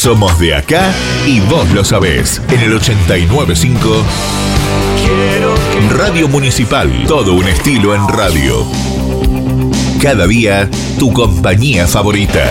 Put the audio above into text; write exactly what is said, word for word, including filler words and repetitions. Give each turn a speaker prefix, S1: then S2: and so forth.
S1: Somos de acá y vos lo sabés. En el ochenta y nueve punto cinco Radio Municipal. Todo un estilo en radio. Cada día, tu compañía favorita.